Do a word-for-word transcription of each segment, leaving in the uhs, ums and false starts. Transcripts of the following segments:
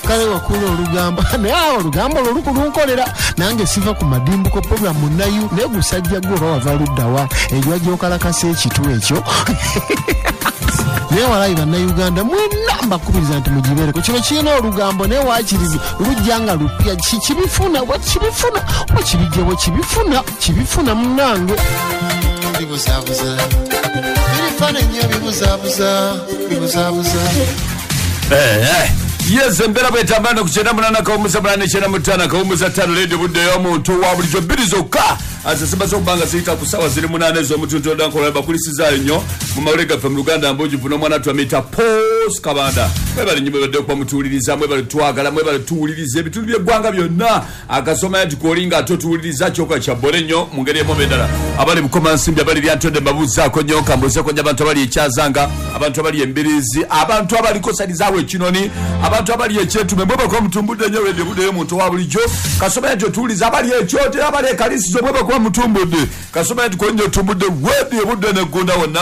kale wakulu olugamba naye olugamba olukulunkolera nange siva ku madimbuko program nayu naye gusajja gwe oba wava luddawa ejwa gyokalakasa ekitu ekyo naye walayi bannayuganda mwenna mbakubiriza nti mugibeereko kino kirina olugambo naye waakirizi lujja nga lupya kibifuna kibifuna oba kibijja bwe kibifuna kibifuna munnange bibuzaabuza bibifaananyi bibuzaabuza bibuzaabuza yes mbera bwetambana kuchenda munana kawumuza munana chena mutana kawumuza tano radio budde y'omuntu wa bulijjo bbiri zokka azasaba zokubanga ziyita ku ssaawa ziri munaana ez'omutuntu odankola bakulisizaayo nnyo mu mawulire gaffe mu luganda mbuujivu n'omwana twamita Pos Kabanda mwebale nnyo mwebadde okuba mutuwuliriza mwebale twagala mwebale tuwuliriza ebitundu by'eggwanga byonna akasoma nti kolinga ate otuwuliriza kyoka kya bbole nnyo mu ngeri emu endala abali bukoma nsimbi abali byantodde mbabuuzaako nnyo kambuzeeko nnyo abantu abali ekyazanga abantu abali embirizi abantu abaliko salizaawo ekinoni abantu abali ekyetume mwebako mutumbudde nnyo wedde budde y'omuntu wa bulijjo kasoma nti otuwuliza abali ekyote abali ekalisizo mwebako mutumbudde kasoma nti kolinyo otumbudde wedde ebudde neggunda wonna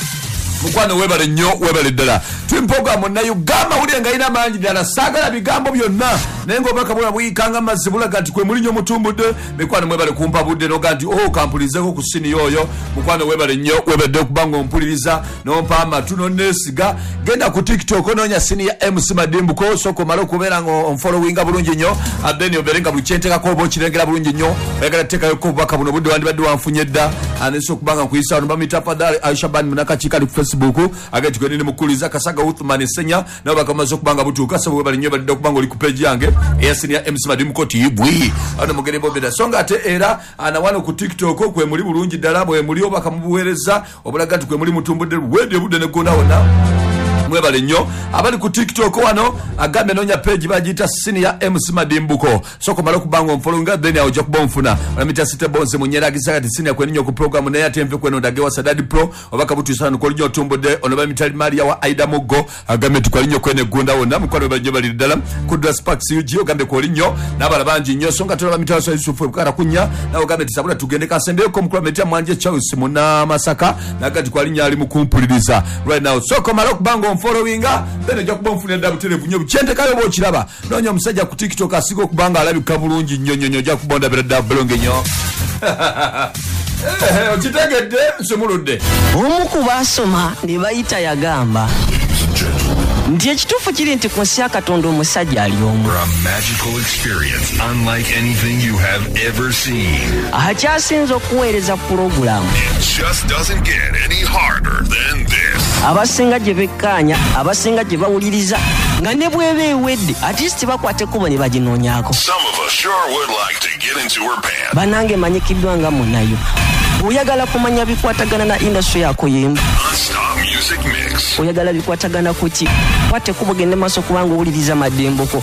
mukwano webale nnyo webale ddala twin program nayo gamba uli ngaina mangi ddala saagala bigambo byonna naye ng'obaka bula buyikanga mazzi bulaga nti kwe muli nnyo mutumbudde mikwano mwebale kumpa budde noga nti oh kampulizeko ku sini yoyo mukwano webale nnyo webadde okuba ng'ompuliriza nompa amatu nonneesiga genda ku tiktok onoonya sini ya M C Madimbuko sooka omale okubeera ng'onfollowinga bulungi nnyo then obeere nga buli kyentekako oba okirengera bulungi nnyo oyagala teekayoko obubaka buno budde wandibadde wanfunye dda anensi okuba nga nkuyisa ono bamuyita Fadhali Aisha Ban munakakiika ali ku Facebook agati kwenene mukuliza kasaga Uthman Senya nabo bakamaze okubanga butuuka sabo bali nnyo badde okubanga oli ku page yange eyasini ya M C Madimbuko T V ano mugere bobeda songa ate era anawana ku TikTok kwe muri bulungi ddala bwe muri obaka mubuweereza obulaga nti kwe muri mutumbudde wedde budde ne gona wonna mwebale nnyo abali ku TikTok wano agambe nonya page bagita sini ya M C Madimbuko soko malo kubanga omfolonga then aoja kubonfuna olamita site bonze munyera gisaka tisini yakwe nnyo ku program naye atemve kweno ndagewa Sadadi Pro obaka butu sana ko nnyo tumbudde onoba mitali Maria wa Aida Mugo agambe tukali nnyo kwene gunda wonna mukwano bajjo bali ddala ku Dress Packs U G ogambe ko nnyo nabala banji nnyo songa tola mitali so Yusufu kara kunya na ogambe tisabula tugende kasembeye ko mukula metia mwanje Charles muna Masaka nagati kwali nnyo ali mukumpuliriza right now soko malo kubanga followinga then ejja kuba mfune dda buterevu nnyo bukyentekayo bwo kiraba noonya omusajja ku TikTok asiga okubanga alabika bulungi nnyo nnyo ojja kubonda bera dda bulungi nnyo okitegedde nsumuludde omu ku baasoma ne bayita yagamba nti ekituufu kiri nti ku nsi ya Katonda omusajja ali omu akyasinza okuweereza pulogulaamu abasinga gye bekkaanya abasinga gye bawuliriza nga ne bweba ewedde atisiti bakwate kubo ne baginoonyaako banange manyikiddwa nga munayo oyagala kumanya bikwatagana na industry yako yemu oyagala bikwatagana kuki kwate kubo gende maaso kubanga owuliriza Madimbuko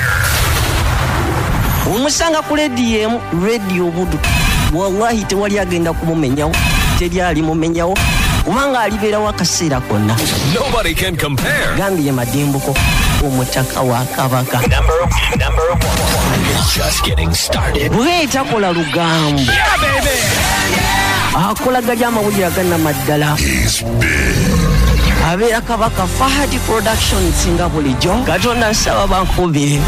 omusanga ku radio emu radio budu wallahi tewali agenda kumumenyawo teri ali mumenyawo umanga alibeerawo akaseera konna nobody can compare gambye Madimbuko omutaka wa Kabaka just getting started bweta kola lugambo yeah baby akola gaja amawulire agana maddala abeera Kabaka Fahadi Productions nga bulijjo Katonda nsaba bankubire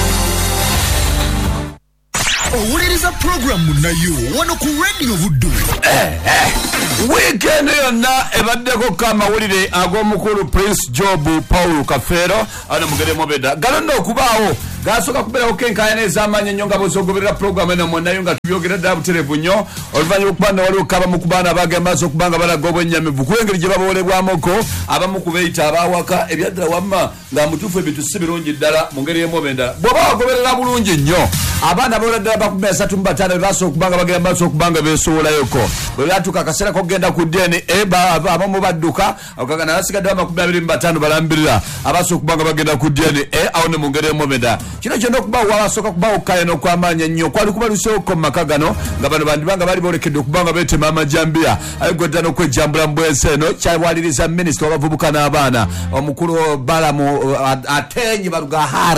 owuliriza program nayo wano ku radio buddu weekend yonna ebaddeko kamawulire ag'omukulu Prince Job Paul Kafero ano mugere mobeda galonda okubaawo gasoka kubeerawo kenkayana ez'amaanyi ennyo nga bozogoberera program eno mwennayo nga tubyogera ddala buterevu nnyo oluvannyuma okubanga waliwo kaba ku baana abagembaaso okubanga balaga obwennyamivu kuba engeri gye baboolebwamoko abamu kubeeyita abaawaka ebyaddala wamma nga mutuufu ebintu si birungi ddala mu ngeri emu oba endala bw'oba wagoberera bulungi nnyo abaana bawera ddala bakumi asatu mu bataano bebasobola okubanga bagembaaso okubanga beesowolayoko bwe byatuuka akaseera k'okugenda ku D N A abamu badduka okagana nasigaddewo amakumi abiri mu bataano balambirira abasobola okubanga bagenda ku D N A awo ne mu ngeri emu oba endala kino kyonna okubaawo wabasooka kubaawo okukayana okw'amaanyi ennyo kwali kubaluseeko mu maka gano nga bano bandibanga bali boolekedde okubanga beetema amajambiya ayegwedda n'okwejjambula mu bwensi eno kyawaliriza minisita w'abavubuka n'abaana omukulu Balamu Atenyi Barugahara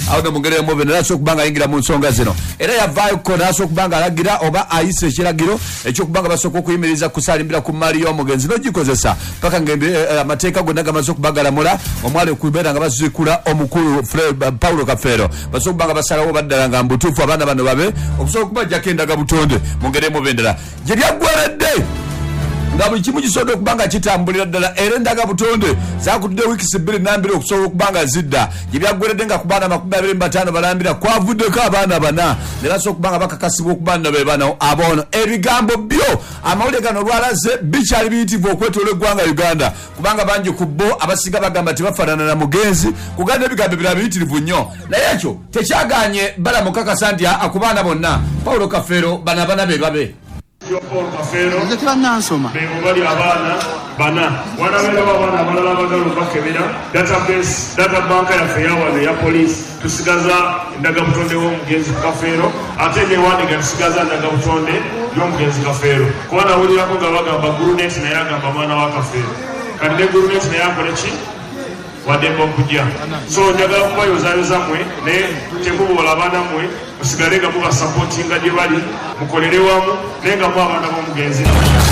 awo ne mungere mu bene naso kubanga yingira mu nsonga zino era yavaayo ko naso kubanga alagira oba ayise ekiragiro ekyo kubanga basoko kuyimiriza kusalimbira ku mali y'omugenzi no gikozesa paka ngende amateeka gonna gamaze okubagalamula omwale kubeera nga bazikula omukulu Paulo Kafero basoko kubanga basalawo baddala nga mbutuufu abaana bano babe okusobola okubajjako endaga butonde mungere mu bendera gye lyaggweredde nga buli kimu kisobola okubanga kitambulira ddala era endaga butonde zakutudde wiikisi bbiri nambiri okusobola okubanga zidda gye byaggweredde nga ku baana makumi abiri mu bataano balambira kwavuddeko abaana bana ne basobola okubanga bakakasibwa okuba nno be bana aboono ebigambo byo amawulire gano olwalaze bikyali biyitivu okwetoola eggwanga Uganda kubanga bangi ku bo abasinga bagamba tebafaanana na mugenzi kuganda ebigambo ebirala biyitirivu nnyo naye ekyo tekyaganye bala mukakasa nti ku baana bonna Paulo Kafero bana bana be babe Paul Kafero bebo bali abaana bana wanabeera abaana abalala abagala bakebera database data banka yaffe yawane ya poliisi tusigaza endagabutonde w'omugenzi Kafero ate newandiga tusigaza endagabutonde y'omugenzi Kafero kuba nawulirako nga bagamba gurunet naye agamba mwana wa Kafero kati ne gurunet naye akole ki wademba okujja so njagala kubayozayoza mmwe naye temubola abaana mmwe musigale nga mubasapotinga gye bali mukolere wamu naye nga mu abaana b'omugenzi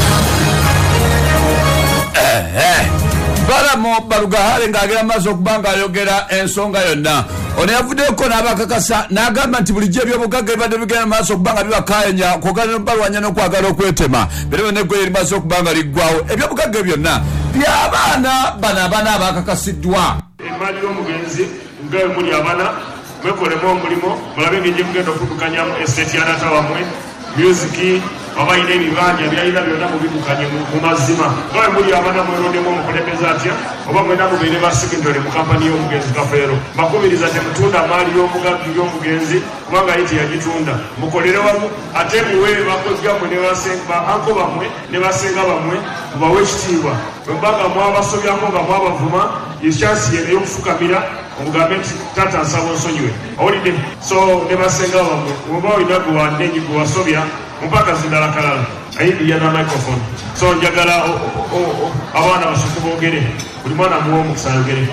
balamo balugahale ng'agera maaso okubanga ayogera ensonga yonna ono yavuddeko n'abakakasa n'agamba nti bulijjo ebyobugagga ebibadde bigenda maaso okubanga bibakaanya kwogala balwanya n'okwagala okwetema berewe neggwe eri maaso okubanga liggwawo ebyobugagga byonna by'abaana bano abaana abakakasiddwa emaali y'omugenzi nga bwe muli abaana mwekolemu omulimo mulabe ng'ejje kugenda okudukanyamu estate ya data wammwe musiki abayina ebibanja byalina byonna mubidukanye mu mazima nga bwe muli abaana mwerondemu omukulembeze atya oba mwena mubeere ba secondary mu kampani y'omugenzi Kafero mbakubiriza temutunda maali y'omugagga y'omugenzi kubanga ye teyagitunda mukolere wamu ate muwe bakozgammwe ne anko bammwe ne basenga bammwe mubawe ekitiibwa bwembanga mwabasobyako nga mwabavuma ekyansi yene y'okufukamira omugambe nti tata nsaba onsonyiwe owulidde so ne basenga bammwe oba olina gwe wandenyi gwe wasobya mpaka zindala kalala ayindiya na microphone so njagala abaana basuku boogere buli mwana muwa omukisa ayogere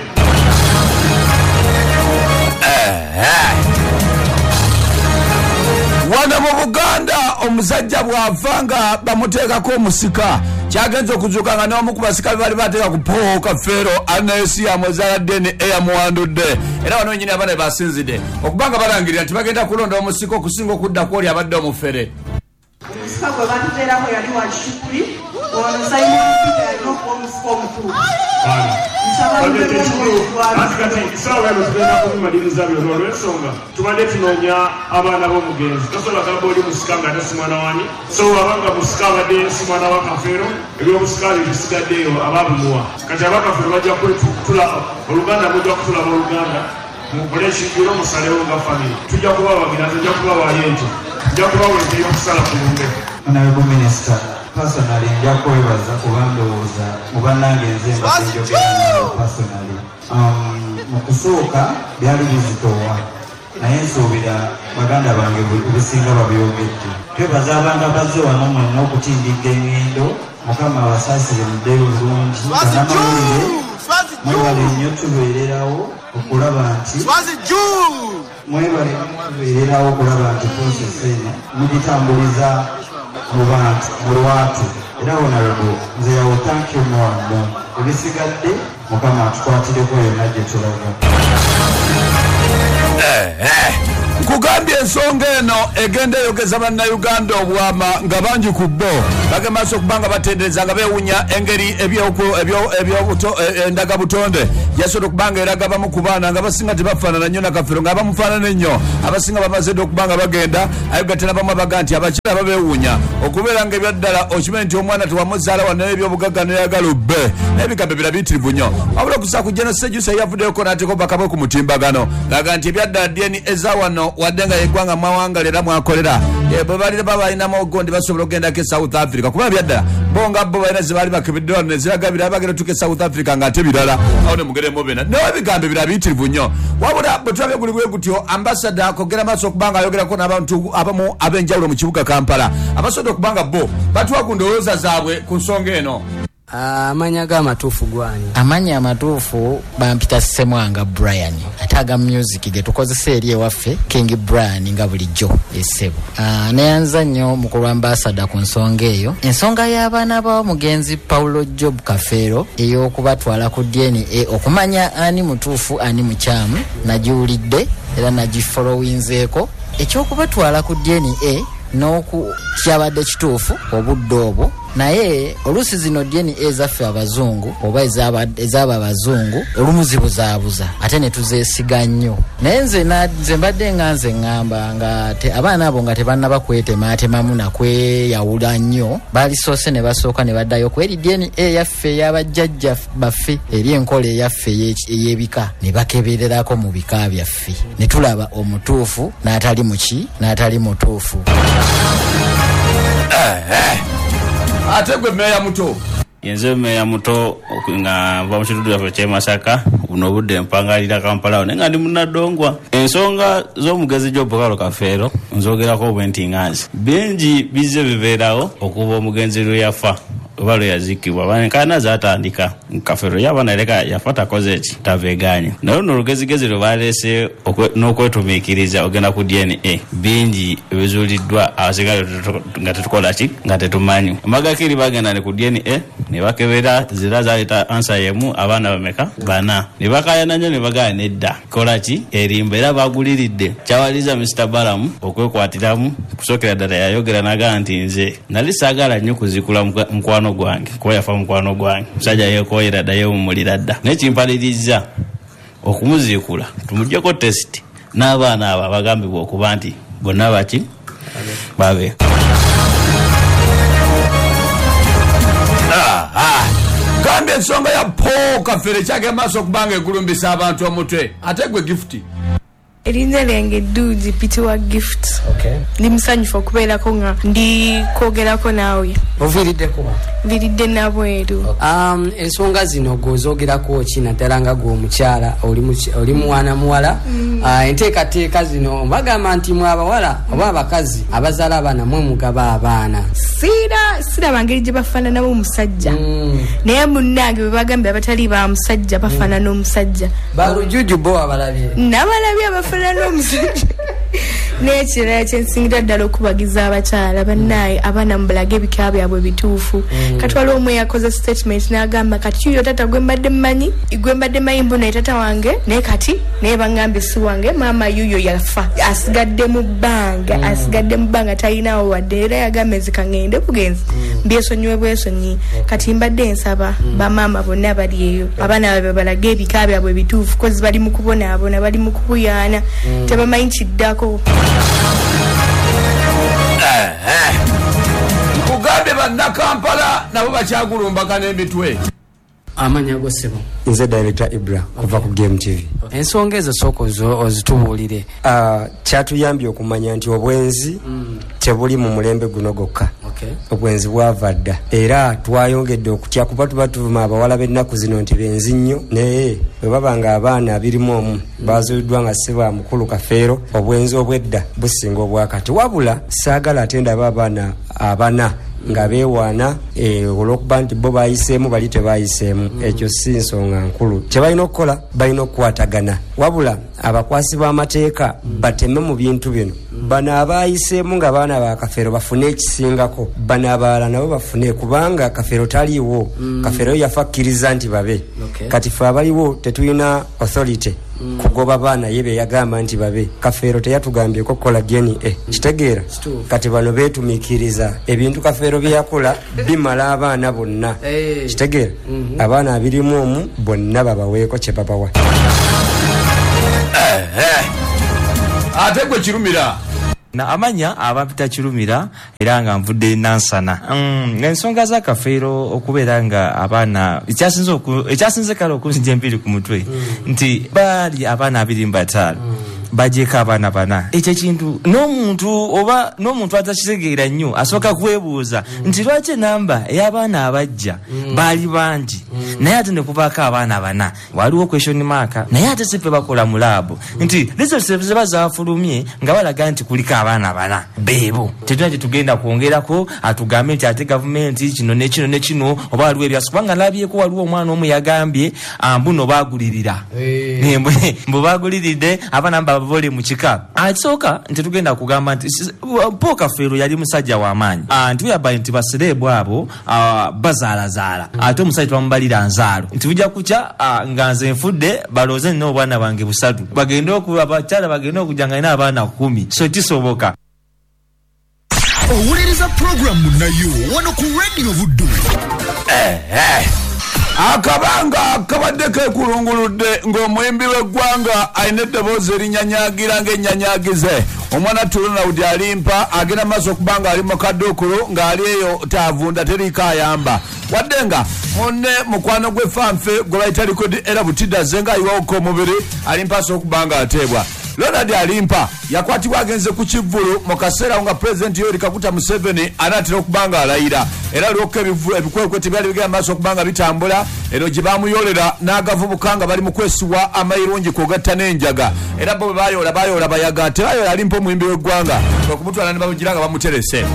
wano mu Buganda omusajja bw'avanga bamuteekako omusika kyagenza okuzuuka nga n'omu ku basika bali bateeka ku Paulo Kafero anesi yamuzaladde ne eyamuwandudde era wano nyini abaana basinzidde okubanga balangirira nti bagenda kulonda omusika okusinga okudda kwoli abadde omufere omusika gwe batuteerako yali wa kikuli ono Simon Peter yalina okuba omusika omutuufu kati isaawa eno tugenda kubimaliriza byonna olw'ensonga tubadde tunoonya abaana b'omugenzi tosobola gamba oli musika nga ate si mwana wani so abanga musika abadde si mwana wa Kafero ebyobusika bye bisigaddeyo ababumuwa kati abakafero bajja kwetula oluganda mujja kutulaba oluganda mukole ekijulo musalewo nga famire tujja kubawagira tujja kubawaayo ento tujja kubaweeta ey'okusala ku lumbe Honorable Minister, personally, njako webaza kubandowooza mubannange nze mbakenjogera personally. Um, mu kusooka byali bizitowa naye nsuubira baganda bange ebisinga babyogedde. Twebaza abantu abazze wano mwenna okutindiga engendo Mukama abasaasire muddeyo bulungi banamawulire mwebale nnyo tubeererawo okulaba nti mwebale tubeererawo okulaba nti prosesi eno mugitambuliza mu bantu mu lwatu era honorable nze yawo thank you more and more ebisigadde Mukama atukwatireko yonna gye tulaga nkugambye ensonga eno egenda eyogeza bannayuganda obwama nga bangi ku bo bagemaso okubanga batendereza nga beewunya engeri endaga butonde yasobola okubanga eraga bamu ku baana nga basinga tebafaanana nnyo na Kafero nga bamufaanana ennyo abasinga bamazedde okubanga bagenda ayogatera bamu abaga nti abakira babeewunya okubeera nga ebyaddala okimanyi nti omwana tewamuzaala wanayo ebyobugagga neyagala obbe naye ebigambo bira biyitirivu nnyo wabula okusa ku General Sejjusa yavuddeyoko n'ateeka bakabwe ku mutimbagano ngaga nti ebyaddala D N A eza wano wadde nga yeggwanga mwawanga lera mwakolera bwe balina baba balinamu ogondi basobola okugendako e South Africa kuba byaddala bo nga bo balina ze baali bakebedde wano ne ziragabira bagenda tuka e South Africa ng'ate birala awo ne mugeremu bena naye ebigambo ebirala biyitirivu nnyo wabula bwe tulabye guli bwe gutyo ambasada akogera maaso okubanga ayogerako n'abantu abamu ab'enjawulo mu kibuga Kampala abasobola okubanga bo batuwa ku ndowooza zaabwe ku nsonga eno amanya ga matufu gwani amanya amatufu bampita Ssemwanga Brian ataga music ge tukozesa eri ewaffe King Brian nga bulijjo essebo uh, neyanza nnyo mukulu ambassador ku nsonga eyo ensonga y'abaana b'omugenzi Paulo Job Kafeero ey'okubatwala ku D N A okumanya ani mutuufu ani mukyamu nagiwulidde era nagifollowinzeeko ekyokubatwala ku D N A n'oku kyabadde kituufu obudde obwo naye oluusi zino D N A zaffe abazungu oba ezaba abazungu olumu zibuzaabuza ate ne tuzeesiga nnyo naye nze nze mbadde nga nze ŋŋamba nga abaana abo nga tebannaba kwetemaatemamu nakweyawula nnyo baalisoose ne basooka ne baddayo ku eri D N A yaffe ey'abajjajja baffe eri enkola eyaffe ey'ebika ne bakebererako mu bika byaffe ne tulaba omutuufu n'atali muki n'atali mutuufu. Ate gwe meya muto yenze meya muto nga mva mu kitundu kyaffe ky'e Masaka buno obudde mpangalira Kampala naye nga ndi munnadongwa ensonga z'omugezi Job Kafeero nzogerako bwenti nganzi bingi bizze bibeerawo okuva omugenzi lwe yafa oba lwe yazikibwa bankana zaatandika Kafeero yaba naleka yafa takoze eki taveeganye naye luno olugezigezi lwe baleese n'okwetumiikiriza ogenda ku D N A bingi ebizuuliddwa abasigale nga tetukola ki nga tetumanyi amagakiri bagenda ne ku D N A ne bakebera zira zaleeta ansa yemu abaana bameka bana ne bakayana nnyo ne bagala nedda kola ki erimba era baguliridde kyawaliza Mister Balamu okwekwatiramu kusookera ddala yayogera nagaa nti nze nali saagala nnyo kuzikula mukwano gwange kuba yafa mukwano gwange musajja yeekoyera dda yeewummulira dda naye kimpaliriza okumuziikula tumuggyeko test n'abaana abo abagambibwa okuba nti bonna baki babe gambye ensonga ya Paul Kafeero ekyagenda maaso okubanga egulumbisa abantu omutwe ate gwe gifuti erinnya lyange Duzi Pitiwa Gift. Okay. Ndi musanyufu okubeerako nga ndi kwogerako naawe. Oviiriddeko? Viridde nabweru. Um, ensonga zino gozoogerako ki naddala nga gwe omukyala oli mwana muwala. Mm. Uh, enteekateeka zino bagamba nti mwe abawala oba abakazi abazaala abaana mwe mugaba abaana. Sira siraba ngeri gye bafaananamu omusajja. Mm. Naye munnange bwe bagambye abatali ba musajja bafaanana omusajja. Balujuju bo abalabye. Nabalabye abafaanana omusajja. N'ekirala kyensingira ddala okubagiza abakyala bannaye abaana mubalaga ebika byabwe bituufu. Mm. Katwala omwe yakoze statement n'agamba kati yo tata gwe mbadde mmanyi gwe mbadde mayimbu naye tata wange naye kati naye baŋŋambye si wange maama yuyo yafa asigadde mu bbanga. Mm. asigadde mu bbanga talinawo wadde era yagamba nzika ŋŋende bugenzi. Mm. byesonyiwe bwesonyi. Okay. Kati mbadde nsaba mm. bamaama bonna bali eyo abaana babe balaga ebika byabwe bituufu kozi bali mu kubonaabona bali mu kubuyaana. Mm. tebamanyi kiddako. Kugambe banna Kampala nabo bakyagulumbaka n'emitwe. Amanya go Sebo. Nze Director Ibra kuva ku Game T V. Ensonga ezo soko zo ozitubuulire. Ah, kyatuyambye okumanya nti obwenzi mm. tebuli mu mulembe guno gokka. Okay. Obwenzi bwava dda. Era twayongedde okutya kuba tuba tuvuma abawala b'ennaku zino nti benzi nnyo naye bwe babanga abaana abirimu omu bazuuliddwa nga Sebo mukulu Kafeero obwenzi obwedda businga obwakati wabula saagala atenda abaana abana nga beewaana olw'okuba nti bo bayiseemu bali tebayiseemu. Ekyo si nsonga nkulu kye balina okukola balina okukwatagana wabula abakwasi b'amateeka bateme mu bintu bino. Bano abayiseemu nga baana ba Kafeero bafune ekisingako bano abalala nabo bafune kubanga Kafeero taliiwo. Mm. Kafeero yafa akkiriza nti babe. Okay. Kati fe abaliwo tetulina authority mm. kugoba baana ye be yagamba nti babe. Kafeero teyatugambyeko kukola D N A. Kitegeera kati bano beetumiikiriza ebintu Kafeero byeyakola bimala abaana bonna. Hey. Kitegeera mm-hmm. abaana abirimu omu bonna babaweeko kye babawa. Ate gwe kirumira na amanya abapita kirumira era nga nvudde nansana. Mm, ensonga za Kafeero okubeera nga abaana ekyasinze ekyasinze kale okusinja empiri ku mutwe mm. nti bali abaana abiri mbataano mm. bajeko abaana bana ekyo kintu n'omuntu oba n'omuntu atakitegeera nnyo asooka kwebuuza nti lwaki enamba ey'abaana abajja baali bangi naye ate ne kubaako abaana bana waliwo question mark naye ate sife bakola mu laabu nti results ziba zaafulumye nga balaga nti kuliko abaana bana beebo tetulina kye tugenda kwongerako atugambe nti ate gavumenti kino nekino nekino oba waliwo ebyasi kubanga labyeko waliwo omwana omu yagambye mbuno baagulirira mbu baaguliridde abaana babavole mu kika akisooka nti tugenda kugamba nti Paul Kafeero yali musajja w'amaanyi nti buyaba nti basereebu abo bazaalazaala ate omusajja twamubalira nzaalo nti bujja kukya nga nze nfudde balooze nina obwana bange busatu bagende abakyala bagende okujja nga nina abaana kumi so kisoboka. Owuliriza programu nayo wano ku Radio Buddu. Eh eh akabanga kabadde kekulunguludde ng'omuyimbi w'eggwanga alina eddoboozi erinyanyagira ng'ennyanyagize omwana Tulunawudi alimpa agenda maaso okubanga ali mu kaduukulu ng'ali eyo taavunda teriiko ayamba wadde nga munne mukwano gwe fanfe gwe bayita likodi era butiddaze ng'ayiwawuka omubiri alimpaasa okubanga ateebwa. Leonard Alimpa yakwatibwa agenze ku kivvulu mu kaseera nga President Yoweri Kaguta Museveni anaatera okubanga alayira era lwokka ebikwekweti byali bigenda maaso okubanga bitambula ero gye baamuyolera n'agavubuka nga bali mu kwesiwa amayirungi kugatta n'enjaga era bo bwe baayoola baayoola bayaga tebaayoola Alimpa omuyimbi w'eggwanga okumutwala ne bamugira nga bamuterese.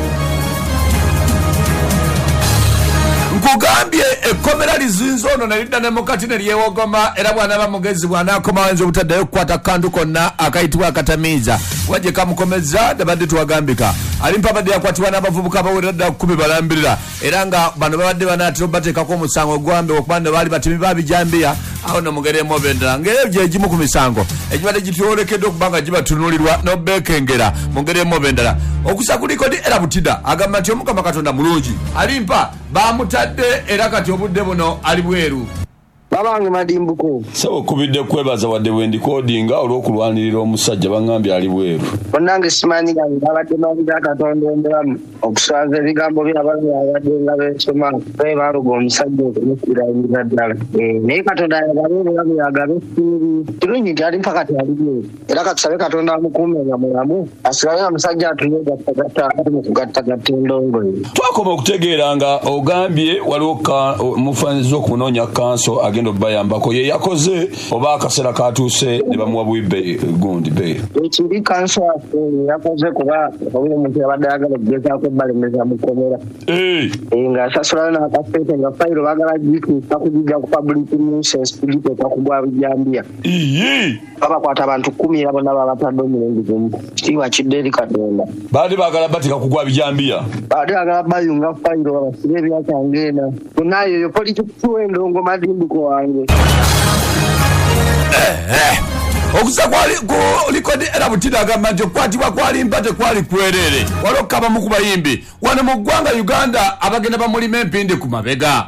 Nkugambye ekkomera lizinzo ono ne lidda ne mukati ne lyewogoma era bwana bamugezi bw'anaakoma wanza obutaddayo okukwata kantu konna akayitibwa akatamiiza wajje kamukomeza dabadde tuwagambika. Alimpa badde yakwatibwa n'abavubuka abawerera ddala kkumi balambirira era nga bano babadde banaatera obateekako omusango ogwambe okuba ne baali batemi babijambiya awo nomugeremu obendera ng'eyo gye gimu ku misango egibadde gitwolekedde okuba nga gibatunulirwa n'obeekengera mu ngeri emu obendera. Okusa ku likodi era butida agamba nti Omukama Katonda mulungi. Alimpa bamutadde era kati obudde buno ali bweru. Babange madimbuko sebo kubidde kwebaza wadde bwendi kodinga olw'okulwanirira omusajja bangambye ali bweru. Bonnange simanyi gange abadde manyiga Katonda omulamu okusanza ebigambo by'abaami abadde nga beesoma be baluga omusajja okumukirayirira ddala naye Katonda yagabeerera bwe yagaba essuubi kirungi nti Alimpa kati ali bweru era katusabe Katonda amukuume nga mulamu asigaye omusajja atuye gattagatta ati mu kugattagatta endongoye. Twakoma okutegeera nga ogambye waliwo mufaanyiza okunoonya kanso agenda bayambako ye yakoze oba akaseera katuuse ne bamuwa bwibbe gundi be ekiri kanso yakoze kuba omuntu yabadde ayagala okugezaako balemeza mukomera nga asasula n'akasente nga fayiro bagala gituuka kugiga ku public nuisance kugiteeka kugwa bijambiya babakwata abantu kumi era bonna babatadde omulembe gumu kitiibwa kidde eri Katonda. Baali baagala bateeka kugwa bijambiya baali baagala bayunga fayiro babasibe ebyakangeena kunayo eyo politikuwa endongo madimbuko wange. Okusa kwali ku likodi era butida agamba nti okukwatibwa kw'Alimpa tekwali kwerere waliwo kabamu ku bayimbi wano mu ggwanga Uganda abagenda bamulima empindi ku mabega.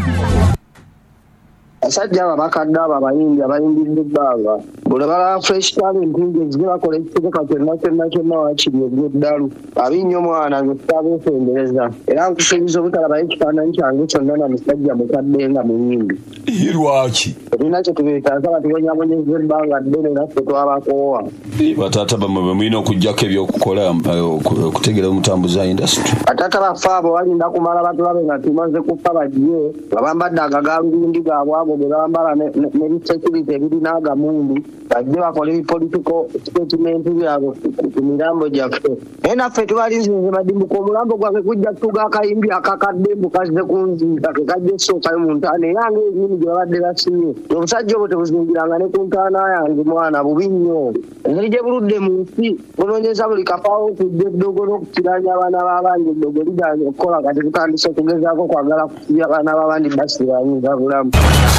Asajja abo bakadde abo abayimbi abayimbidde ebbanga bwe balaba fresh talent ng'ezige bakola ekiteeka kyonna kyonna kyonna wakiri ebyeddalu abinnyo omwana nge tutabeefendereza era nkusuubiza obutalabayo ekifaananyi kyange kyonna na musajja mukadde nga muyimbi. Lwaki? Tulina kye tubeetaaza batubonyabonyeza ebbanga ddene naffe twabakoowa. Bataata bammwe bwe mulina okugyako ebyokukola okutegeera omutambuza industry. Bataata baffe abo balinda kumala batulabe nga tumaze kufa bajje nga bambadde agagalubindi gaabwe ago bwe bambala n'ebisecurity ebirina agamundi bajje bakola ebipolitical statement byabwe ku mirambo gyaffe naye naffe tubalinzinze madimbuka omulambo gwange gujja kutuga akayimbi akakadde mbu kazze kunziika kekajja esookayo mu ntaana era ng'ebintu gye babadde basinye omusajja obwo tebuzingiranga ne ku ntaana yange mwana bubi nnyo engeri gye buludde mu nsi bunoonyeza buli kafaawo okujja eddogo n'okukiranya abaana b'abangi eddogo liganye okukola kati tutandise okugezaako kwagala kusibya abaana b'abandi basibanyinza bulamu.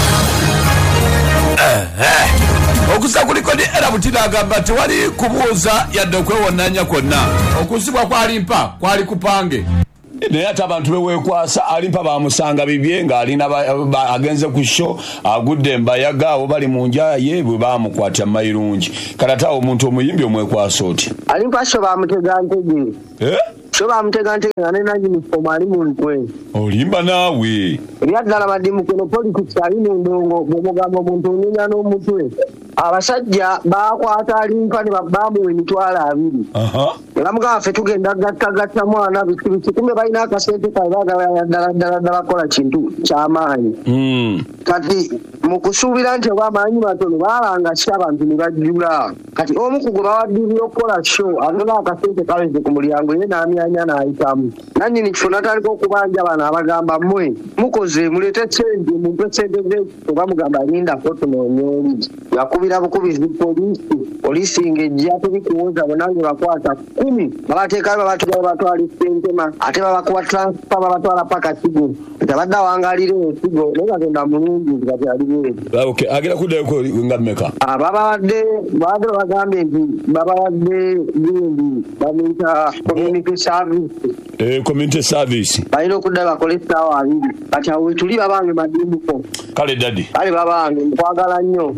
Okusa ku likodi era butida agamba tewali kubuuza yadde okwewonanya kwonna okusibwa kwa Alimpa kwali kupange naye ate abantu beweekwasa Alimpa bamusanga bibye ng'alina agenze ku sho agudde embayaga abo bali mu njaye bwe bamukwata mayirungi kalata omuntu omuyimbi omwekwasa oti Alimpa sho bamutega ntege eh sho bamutega ntege nga ne uniform ali mu nkwe olimba naawe ebyaddala madimu kuno politics alina endongo bw'omugamba omuntu onyonya n'omutwe abasajja bakwata alimpa ne babamu emitwalo abiri ne bamugamba ffe tugenda gattagatta mwana biki kumbe balina akasente kawe bagabala ddala ddala ddala kola kintu ky'amaanyi kati mu kusuubira nti obw'amaanyi matono baalanga ki abantu ne bajjula kati omu ku gwe bawaddiibira okukola show atona akasente kaweze ku mulyango ye n'amyanya n'ayitamu nannyini kifo natandika okubanja bano abagamba mmwe mukoze mulete sente mumpe sente ze oba mugamba lindako tunoonyeeri yakubira bukubizi poliisi poliisi ng'ejja tebikuwoza bonange bakwata kumi babateekayo babatwala batwala sentema ate babakuba transfer babatwala paka kigo nti abadde awangalira esigo naye bagenda mulungi kati ali bwezi agera kuddayoko nga mmeka babawadde babadde babagambye nti babawadde gundi bamuyita community service eh community service balina okudda bakole essaawa abiri kati awo wetuli babange madimbuko kale dadi kale babange nkwagala nnyo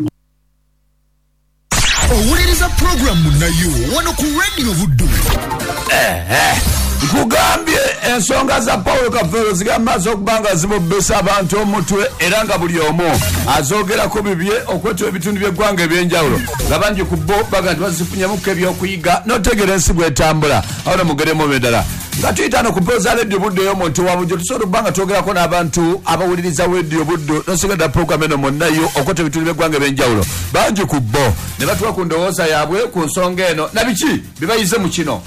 owuliriza puroguramu nayo wano ku radio buddu nkugambye ensonga za Paulo Kafeero zigamba z'okubanga zimubesa abantu omutwe era nga buli omu azoogerako bibye okwetwa ebitundu by'eggwanga ebyenjawulo nga bangi ku bo baga nti bazifunyemuko ebyokuyiga n'otegeera ensi bw'etambula awo ne mugeremu eddala nga tuyita no ku pooza radio buddu ey'omuntu wa bujjo tusobola okubanga twogerako n'abantu abawuliriza radio buddu n'osigadde puroguramu eno monnayo okwetwa ebitundu by'eggwanga ebyenjawulo bangi ku bo ne batuwa ku ndowooza yaabwe ku nsonga eno na biki bibayize mu kino.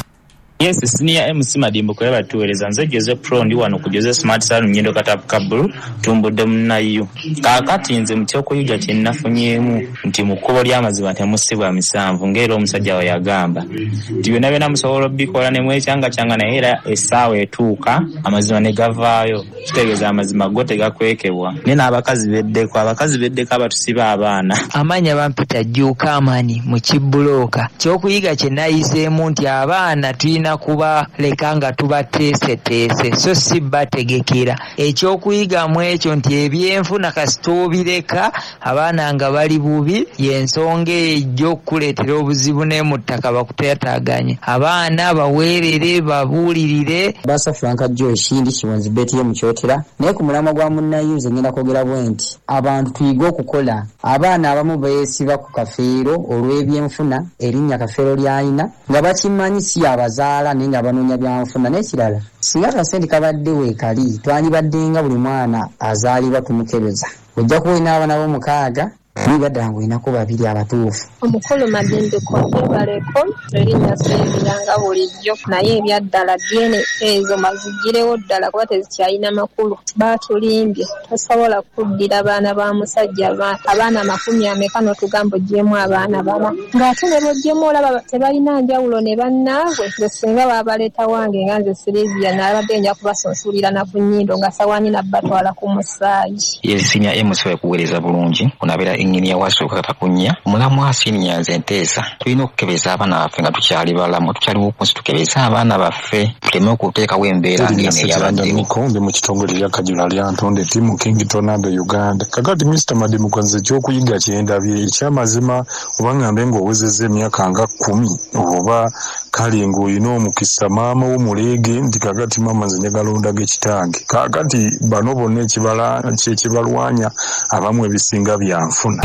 Yes, senior M C Madimbuko yabatuweereza nze Jose Pro ndi wano ku Jose Smart Salon Nyendo Katapu Kabulu tumbudde munayo kaakati nze mu kyokuyuja kye nnafunyemu nti mu kkubo ly'amazima temusibwa misanvu ng'era omusajja we yagamba nti byonna byonna musobola obbikola ne mwekyanga kyanga naye era essaawa etuuka amazima ne gavaayo kitegeeza amazima go tegakwekebwa ne n'abakazi beddeko abakazi beddeko abatusiba abaana amanya bampita jjuuka amani mu kibbulooka kyokuyiga kye nayiseemu nti abaana tuyina kuba leka nga tubateeseteese so si bategekera ekyokuyiga mu ekyo nti ebyenfuna kasitoobireka abaana nga bali bubi y'ensonga ejjo okukuleetera obuzibu ne mu ttaka bakuteetaganya abaana baweerere babuulirire Basa Franka Joyce ndi kiwonzi beti ye mukyotera naye ku mulamwa gwa munnayuze ngenda kwogera bwe nti abantu tuyiga okukola abaana abamu beesiba ku Kafeero olw'ebyenfuna erinnya Kafeero ly'alina nga bakimanyi si abazaala nenga banoonya byanfuna n'ekirala singa kasente kabadde weekali twandibaddenga buli mwana azaalibwa tumukebeza ojja kuwina abaana b'omukaaga nibaddala ng'olinako babiri abatuufu omukulu Madimbuko yebaleko erinnya seebiranga bulijjo naye ebyaddala dyene ezo mazigirewo ddala kuba tezikyalina makulu baatulimbye tosobola kuddira abaana ba musajja abaana makumi ameka n'otugamba oggyemu abaana bana ng'ate ne boggyemu olaba tebalina njawulo ne bannaabwe nze singa baabaleeta wange nga nze Silivia nalabadde nja kubasonsulira na ku nnyindo nga sawaani nabbatwala ku musaayi yesinya emusi wekuweereza bulungi kunabeera enginiya wasooka katakunya omulamu asinya nze nteesa tulina okukebeza abaana baffe nga tukyali balamu tukyali bukunsi tukebeza abaana baffe tuleme okuteekawo embeera ngene eyabaddewo ndi mu kitongole lya Kajula lya Ntonde timu King Tornado Uganda kakati mister Madimbuko nze ekyokuyiga kyendabye ekyamazima oba ngambe ng'owezezza emyaka nga kkumi oba kale ng'olina omukisa maama w'omuleege nti kakati maama nze njagala ondage ekitange kakati bano bonna ekibalwanya abamu ebisinga byanfuna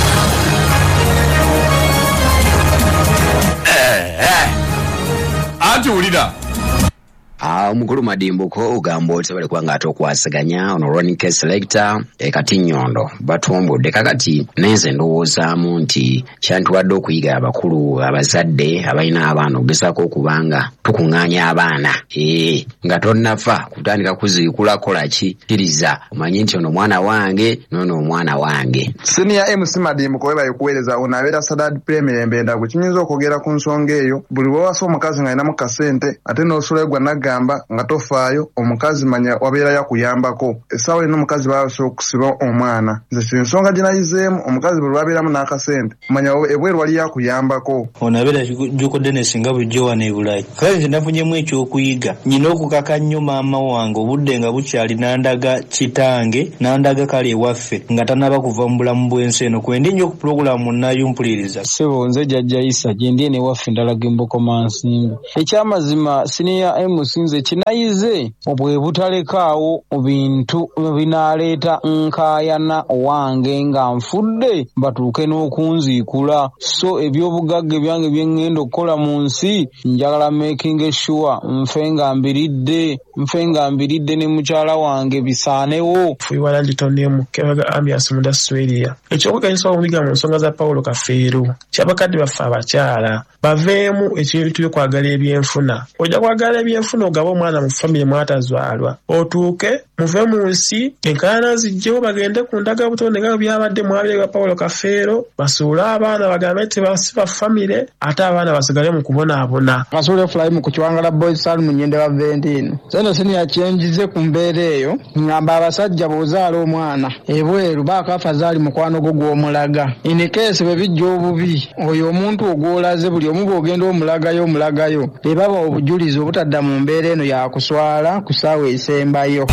anti wulira omukulu Madimbuko ogamba oti bali kwanga atokwasaganya ono running case selector ekati nyondo batumbudde kakati nenze ndowoozaamu nti kyantuwadde okuyiga abakulu abazadde abalina abaana ogezaako okubanga tukuŋŋaanya abaana ee nga tonnafa kutandika kuziikula kola ki kkiriza omanye nti ono omwana wange noono omwana wange senior M C Madimbuko we bayikuweereza ono abeera Sadad Premier Mbendago kiyinza okwogera ku nsonga eyo buli wewasa omukazi ng'alinamu kasente ate n'osulegwa nagga nga tofaayo omukazi manya wabeera yakuyambako essaawa eno omukazi basobola okusiba omwana nze si nsonga gye nayizeemu omukazi bwe lwabeeramu n'akasente manya ebweru wali yakuyambako ono abeera Jjuuko Dennis nga bulijjo wano e Bulaaya kale nze nafunyemu ekyokuyiga nyina okukaka nnyo maama wange obudde nga bukyali nandaga kitange nandaga kale ewaffe nga tanaba kuva mu bulamu bw'ensi eno kwendi nnyo ku pulogulaamu munnayo mpuliriza ssebo nze jjajja Isa gye ndi eno ewaffe ndala Gimbuko Mansimbi ekyamazima senior M C nze kinayize obwe butalekaawo bintu binaleeta nkaayana wange nga nfudde batuuke n'okunziikula so ebyobugagga byange byengenda okukola mu nsi njagala making sure nfe nga mbiridde nfe nga mbiridde ne mukyala wange bisaanewo fuiwala litondemu kebaga ambiance munda Australia ekyokuganyisa omubiga mu nsonga za Paulo Kafeero kyabakadde baffe abakyala baveemu ekintu by'okwagala ebyenfuna ojja kwagala ebyenfuna ogaba omwana mu famire mwatazwalwa otuuke muve mu nsi enkaayana zijjewo bagende ku ndagabutonde nga byabadde mwabire ga Paulo Kafeero basuule abaana bagambe nti basiba famire ate abaana basigale mu kubonaabona kasuule fulayimu ku kiwangala boys sal mu nyende baventino zeno siniya kyenjize ku mbeera eyo ngamba abasajja bw'ozaala omwana ebweru baakafa zaali mukwano gwo gw'omulaga inikesi bwe bijja obubi oyo omuntu ogwolaze buli omu bw'ogenda omulagayo omulagayo be baba obujulizi obutadda mu mbeera eno yakuswala ku ssaawa esembayo.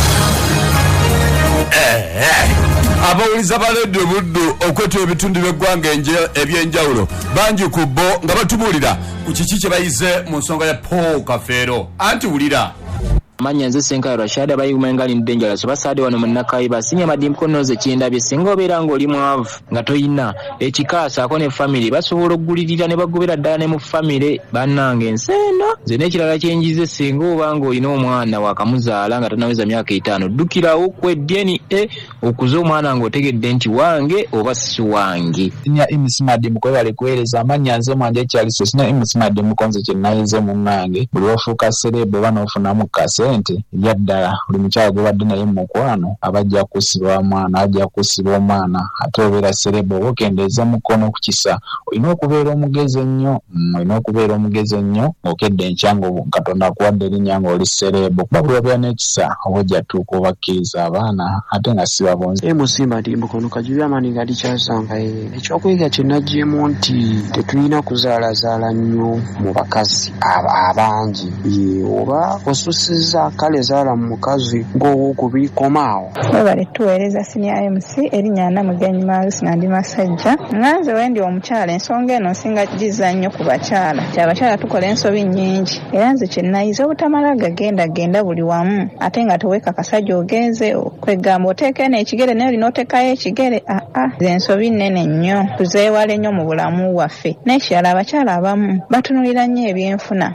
abawuliza ba leediyo buddu okwetwa ebitundu by'eggwanga ebyenjawulo bangi ku bo nga batubuulira ku kiki kye bayize mu nsonga ya Paul Kafeero anti wulira Manya nze Senkaya Rashad abayiguma engali dangerous basaade wano mu Nakai basinya madimko noze kindabye singa obeera ng'oli mwavu nga toyina ekikaasa ako ne family basobola okugulirira ne bagobera ddala ne mu family bannange enseno nze n'ekirala kyenjize singa oba ng'olina omwana wakamuzaala nga tanaweza myaka etaano ddukirawo kweddeni e okuza omwana ng'otegedde nti wange oba si wange. Sinya imisimadimko kwebale kuweereza amanya nze mwanje ekyaliso sinya imisimadimko nze kye nayize mu nnange buli ofuuka serebe oba n'ofunamu kase ente yaddala buli mukyala gwebadde naye mukwano abajja kusiba omwana ajja kusiba omwana ate obeera serebo oba okendeeza mukono ku kisa olina okubeera omugezi ennyo olina okubeera omugezi ennyo ng'okedde enkyango Katonda akuwadde erinnya ng'oli serebo kuba buli obeera n'ekisa oba ojja tuuka obakkiriza abaana ate nga si babonzi. Musimba Dimbukono kajubyamani nga likyasanga ekyokuyiga kye naggyemu nti tetulina kuzaalazaala nnyo mu bakazi abangi oba osusiza kale zaala mu mukazi ng'ow'okubikomaawo. Webale tuweereza Senior M C erinnya Namugenyi Malusi Nandi Masajja. Nganze wendi omukyala ensonga eno nsinga giza nnyo ku bakyala. Ti abakyala tukola ensobi nnyingi. Era nze kye nayize obutamala gagenda genda buli wamu ate nga teweka kasajja ogenze okwegamba oteeka n'ekigere naye olina oteekayo ekigere aa ze ensobi nnene nnyo tuzeewale nnyo mu bulamu waffe. N'ekirala abakyala abamu batunulira nnyo ebyenfuna.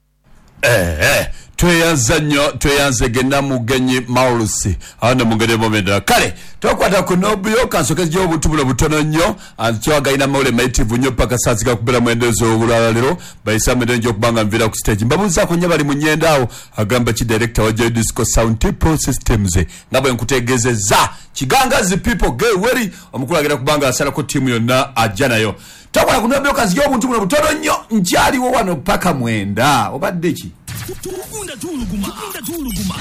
Eh, eh. tweyanza nnyo tweyanze genda mugenyi Maulusi awana mungere momenda kale tokwata ku nobyo kansoke gyo obutubulo butono nnyo antyo agayina mawule maitivu nnyo paka saziga kubera mwendezo obulala lero bayisa medenjo kubanga mvira ku stage mbabuza ko nyabali mu nyendaawo agamba ki director wa Joy Disco Sound Pro Systems ngabo enkutegezeza kigangazi people get ready omukulagira kubanga asala ko timu yonna ajanayo tokwata ku nobyo kanzigyo obutubulo butono nnyo njali wo wano paka mwenda obadde ki tukunda tuluguma tukunda tuluguma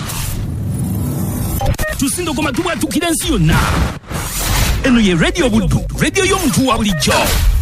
tusindo goma tuba tukirensi yonna eno ye radio buddu radio y'omuntu wa bulijjo